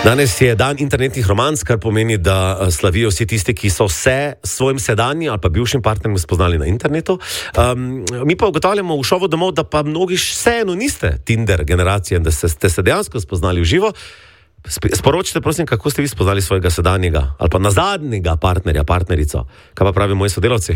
Danes je dan internetnih romanc, kar pomeni, da slavijo vsi tisti, ki so se svojim sedanjim ali pa bivšim partnerjem spoznali na internetu. Mi pa ugotavljamo v šovu domov, da pa mnogi vseeno niste Tinder generacije in da ste se dejansko spoznali v živo. Sporočite, prosim, kako ste vi spoznali svojega sedanjega ali pa nazadnjega partnerja, partnerico. Kaj pa pravi moji sodelavci?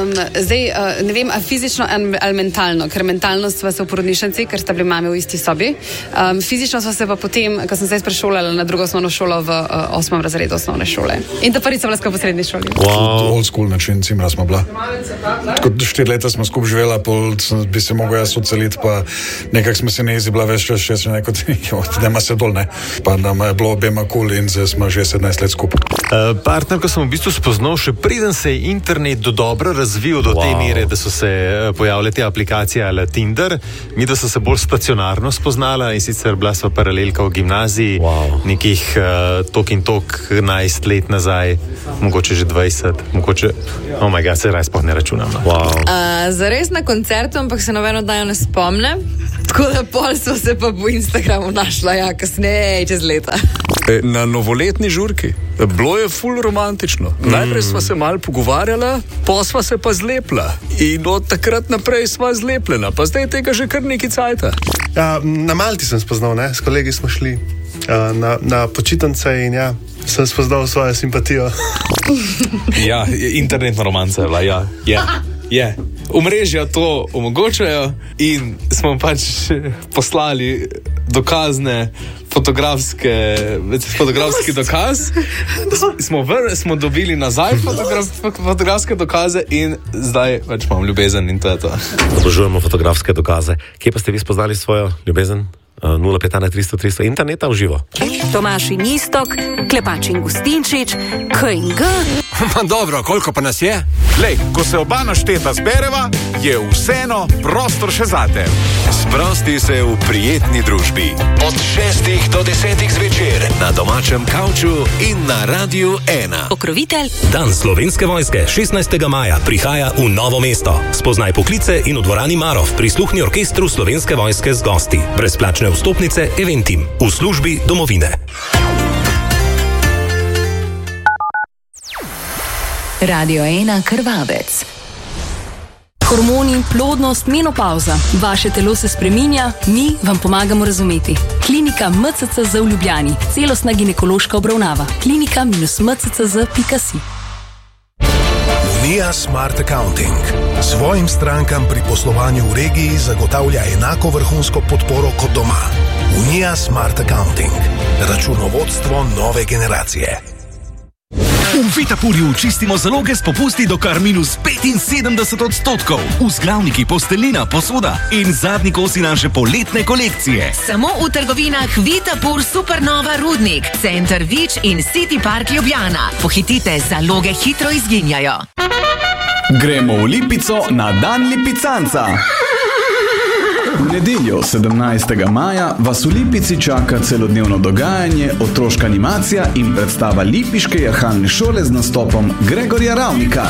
Ne vem, a fizično ali mentalno, ker mentalno sva se v porodnišnici, ker sta bili mame v isti sobi. Fizično sva se pa potem, ko sem se prešolala na drugo osnovno šolo v 8. razredu osnovne šole. In ta prvič sem bila skupaj v srednji šoli. Wow. Old school način, cimra smo bila. Tako 4 leta smo skupaj živela, pol bi se mogel jaz odseliti, pa nekako smo se ne izibila več čas, še se neko, da ima se dol, ne. Pa nam je bilo obema cool in zdaj smo že 17 let skupaj. Partnerko sem v bistvu spoznal še preden se je internet dobro razvil do te mere, da so se pojavile te aplikacije ali Tinder. Mi da so se bolj stacionarno spoznala in sicer bila sva paralelka v gimnaziji, nekih tok in tok 11 let nazaj, mogoče že 20, mogoče, oh my god, se raz pa ne računam. Zares na koncertu, ampak se nobeno dajo ne spomne. Tako da pol smo se pa po Instagramu našla, ja, kasneje, čez leta. Na novoletni žurki. Bilo je ful romantično. Najprej sva se malo pogovarjala, pa sva se pa zlepla. In od takrat naprej sva zlepljena, pa zdaj tega že kar nekaj cajta. Na Malti sem spoznal, ne? S kolegi smo šli na počitnice in ja, sem spoznal svojo simpatijo. Ja, internetna romanca je bila, ja. Omrežja to omogočajo in smo pač poslali dokazne fotografski dokaz. Smo dobili nazaj fotografske dokaze in zdaj pač imam ljubezen in to je to. Obožujemo fotografske dokaze. Kje pa ste vi spoznali svojo ljubezen? 051 300 300 interneta v živo. Tomaž in Istok, Klepač in Gustinčič, K in G. Dobro, koliko pa nas je? Lej, ko se oba našteta zbereva, je vseeno prostor še zate. Sprosti se v prijetni družbi. Od 6 do 10 zvečer na domačem kavču in na Radiu 1. Pokrovitelj. Dan Slovenske vojske 16. maja prihaja v Novo mesto. Spoznaj poklice in v dvorani Marof prisluhni orkestru Slovenske vojske z gosti. Brezplačne vstopnice Eventim v službi domovine. Radio 1 Krvavec. Hormoni, plodnost, menopauza. Vaše telo se spreminja, mi vam pomagamo razumeti. Klinika MCCZ v Ljubljani. Celostna ginekološka obravnava. klinika-mccz.si. Unija Smart Accounting svojim strankam pri poslovanju v regiji zagotavlja enako vrhunsko podporo kot doma. Unija Smart Accounting. Računovodstvo nove generacije. V Vitapurju čistimo zaloge s popusti do kar -75%. Vzglavniki, posteljnina, posoda in zadnji kosi naše poletne kolekcije. Samo v trgovinah Vitapur Supernova Rudnik, Center Vič in City Park Ljubljana. Pohitite, zaloge hitro izginjajo. Gremo v Lipico na dan lipicanca. V nedeljo 17. maja vas v Lipici čaka celodnevno dogajanje, otroška animacija in predstava Lipiške jahalne šole z nastopom Gregorja Ravnika.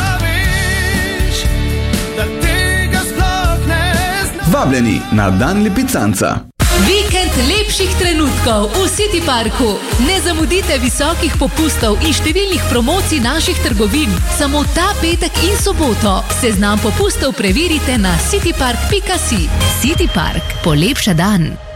Vabljeni na dan lipicanca. Vikend lepših trenutkov v City Parku. Ne zamudite visokih popustov in številnih promocij naših trgovin. Samo ta petek in soboto. Seznam popustov preverite na citypark.si. City Park. Polepša dan.